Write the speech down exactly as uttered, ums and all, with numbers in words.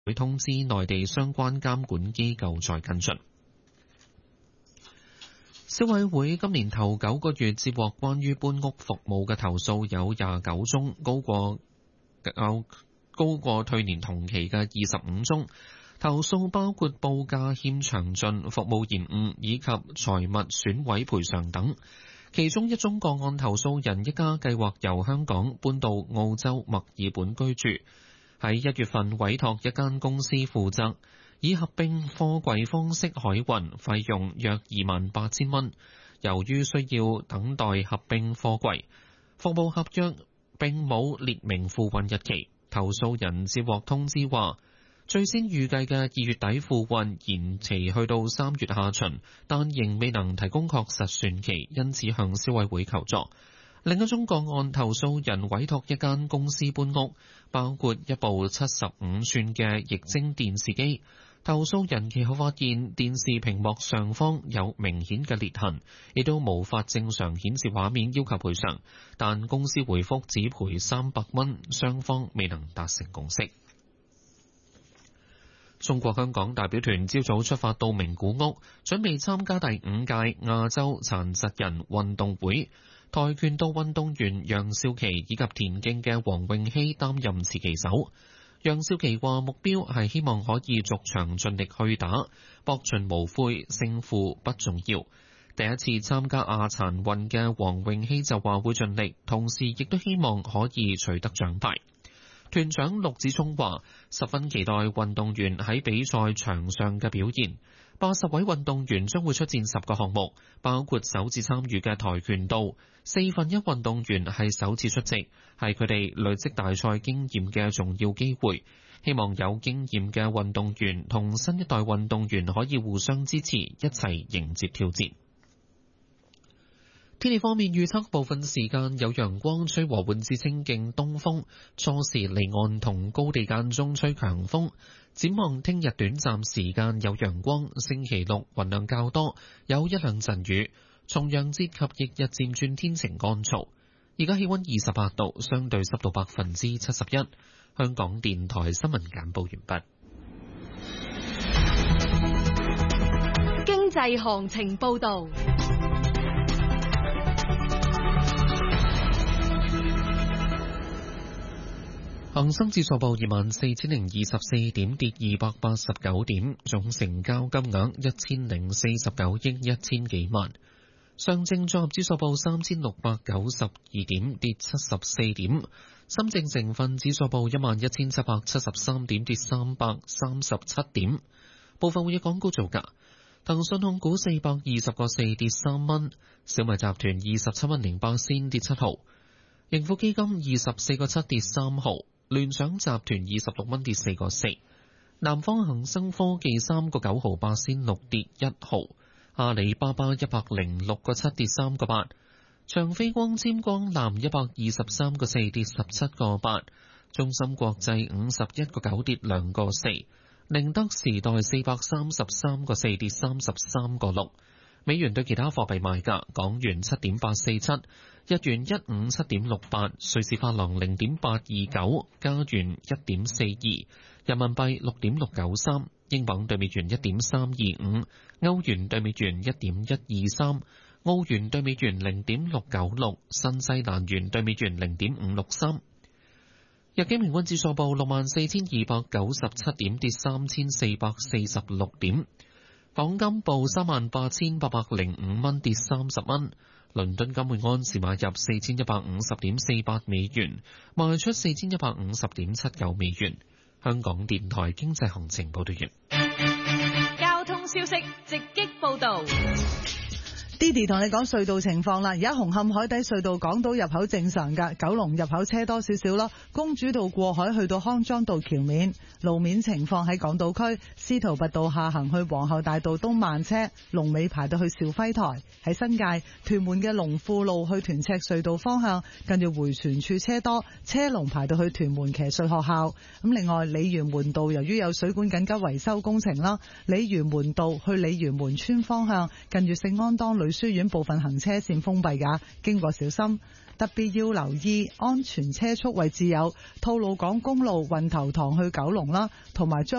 會通知內地相關監管機構再跟進。消委會今年頭九個月接獲關於搬屋服務嘅投訴有廿九宗，高過較高過去年同期嘅二十五宗。投訴包括報價欠詳盡、服務延誤以及財物損毀賠償等。其中一宗個案投訴人一家計劃由香港搬到澳洲墨爾本居住，喺一月份委託一間公司負責，以合併貨櫃方式海運，費用約二萬八千蚊。由於需要等待合併貨櫃，服務合約並冇列明付運日期。投訴人接獲通知話，最先預計嘅二月底付運延期去到三月下旬，但仍未能提供確實船期，因此向消委會求助。另一宗個案，投訴人委託一間公司搬屋，包括一部七十五寸嘅液晶電視機。投訴人其後發現電視屏幕上方有明顯嘅裂痕，亦都無法正常顯示畫面，要求賠償，但公司回覆只賠三百蚊，雙方未能達成共識。中國香港代表團朝早出發到名古屋，準備參加第五屆亞洲殘疾人運動會。跆拳道運動員楊少琪以及田徑嘅黃詠希擔任持旗手。楊少琪話目標係希望可以逐場盡力去打，搏盡無悔，勝負不重要。第一次參加亞殘運嘅黃詠希就話會盡力，同時亦都希望可以取得獎牌。團長陸子聰話十分期待運動員喺比賽場上嘅表現。八十位運動員將會出戰十個項目，包括首次參與嘅跆拳道。四分一運動員係首次出席，係佢哋累積大賽經驗嘅重要機會。希望有經驗嘅運動員同新一代運動員可以互相支持，一齊迎接挑戰。天氣方面預測，部分時間有陽光，吹和緩至清勁東風，初時離岸同高地間中吹強風。展望聽日短暫時間有陽光，星期六雲量較多，有一兩陣雨。重陽節及翌日漸轉天晴乾燥。而家氣溫二十八度，相對濕度百分之七十一。香港電台新聞簡報完畢。 經濟行情報道。 恒生指數報二萬四千零二十四點，跌二百八十九點，總成交金額一千零四十九億一千幾萬。上證綜合指數報三千六百九十二點，跌七十四點。深證成分指數報一萬一千七百七十三點，跌三百三十七點。部分會議港股造價：騰訊控股四百二十個四跌三蚊，小米集團二十七蚊零八仙跌七毫，盈富基金二十四個七跌三毫，聯想集團二十六蚊跌四個四，南方恒生科技三個九毫八仙六跌一毫。阿里巴巴一百零六個七跌三個八，長飛光纖光纜一百二十三個四跌十七個八，中芯國際五十一個九跌兩個四，寧德時代四百三十三個四跌三十三個六。美元對其他貨幣賣價：港元七點八四七，日元一五七點六八，瑞士法郎零點八二九，加元一點四二，人民幣六點六九三。英鎊對美元一點三二五，歐元對美元一點一二三，澳元對美元零點六九六，新西蘭元對美元零點五六三。日經平均指數報六萬四千二百九十七點，跌三千四百四十六點。港金報三萬八千八百零五蚊，跌三十蚊。倫敦金每安士買入四千一百五十點四八美元，賣出四千一百五十點七九美元。香港電台經濟行情報道完。 交通消息直擊報道。 Didi 同你講隧道情況啦，而家紅磡海底隧道港島入口正常㗎，九龍入口車多少少咯。公主道過海去到康莊道橋面，路面情況喺港島區司徒拔道下行去皇后大道東慢車，龍尾排到去肇輝台。喺新界屯門嘅龍富路去屯赤隧道方向，近住迴旋處車多，車龍排到去屯門騎術學校。咁另外鯉魚門道由於有水管緊急維修工程啦，鯉魚門道去鯉魚門村方向，近住聖安當女書院部分行車線封閉㗎，經過小心，特別要留意安全車速位置有吐露港公路運頭塘去九龍啦，同埋將